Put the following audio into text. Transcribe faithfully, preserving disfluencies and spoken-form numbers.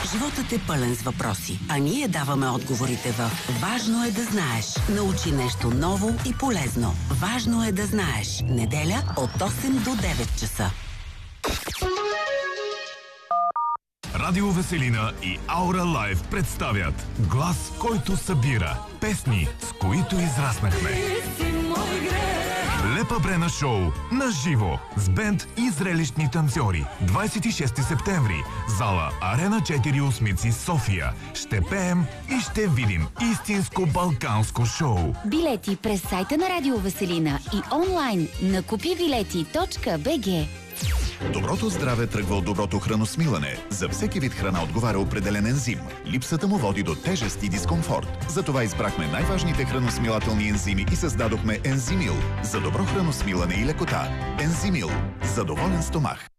Животът е пълен с въпроси, а ние даваме отговорите в Важно е да знаеш. Научи нещо ново и полезно. Важно е да знаеш. Неделя от осем до девет часа. Радио Веселина и Аура Лайв представят Глас, който събира. Песни, с които израснахме. Лепа Брена шоу на живо с бенд и зрелищни танцори. двадесет и шести септември. Зала Арена четири Осмици, София. Ще пеем и ще видим истинско балканско шоу. Билети през сайта на Радио Веселина и онлайн на купи билети точка би джи. Доброто здраве тръгва от доброто храносмилане. За всеки вид храна отговаря определен ензим. Липсата му води до тежест и дискомфорт. Затова избрахме най-важните храносмилателни ензими и създадохме Ензимил. За добро храносмилане и лекота. Ензимил. За доволен стомах.